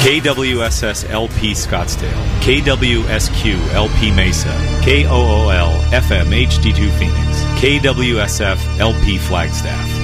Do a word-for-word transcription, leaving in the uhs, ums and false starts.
K W S S L P Scottsdale, K W S Q L P Mesa, K O O L F M H D two Phoenix, K W S F L P Flagstaff.